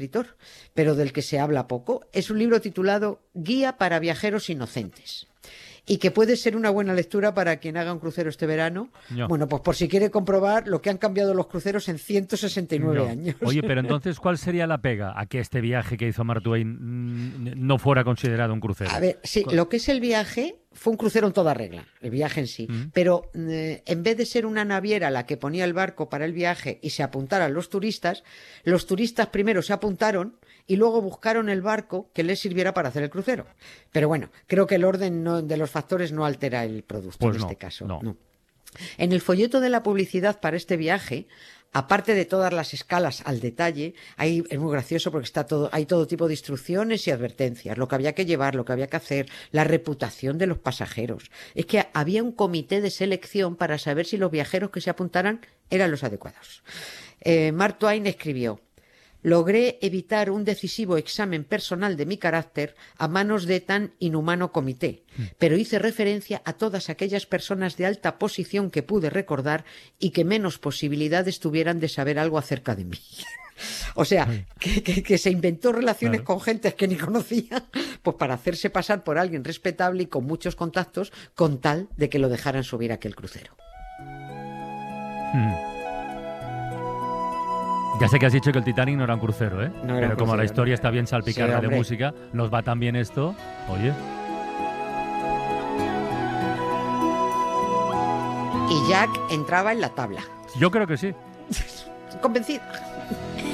escritor, pero del que se habla poco. Es un libro titulado Guía para viajeros inocentes. Y que puede ser una buena lectura para quien haga un crucero este verano. No. Bueno, pues por si quiere comprobar lo que han cambiado los cruceros en 169 años. Oye, pero entonces, ¿cuál sería la pega a que este viaje que hizo Mark Twain no fuera considerado un crucero? A ver, sí, lo que es el viaje fue un crucero en toda regla, el viaje en sí. Pero en vez de ser una naviera la que ponía el barco para el viaje y se apuntaran los turistas primero se apuntaron y luego buscaron el barco que les sirviera para hacer el crucero. Pero bueno, creo que el orden de los factores no altera el producto pues en no, este caso. No. En el folleto de la publicidad para este viaje, aparte de todas las escalas al detalle, es muy gracioso porque hay todo tipo de instrucciones y advertencias, lo que había que llevar, lo que había que hacer, la reputación de los pasajeros. Es que había un comité de selección para saber si los viajeros que se apuntaran eran los adecuados. Mark Twain escribió: logré evitar un decisivo examen personal de mi carácter a manos de tan inhumano comité, pero hice referencia a todas aquellas personas de alta posición que pude recordar y que menos posibilidades tuvieran de saber algo acerca de mí. O sea, que se inventó relaciones con gentes que ni conocía, pues para hacerse pasar por alguien respetable y con muchos contactos, con tal de que lo dejaran subir a aquel crucero. Ya sé que has dicho que el Titanic no era un crucero, ¿eh? No era pero un como crucero, la historia está bien salpicada sí, de música, nos va tan bien esto, oye. Y Jack entraba en la tabla. Yo creo que sí. Convencida.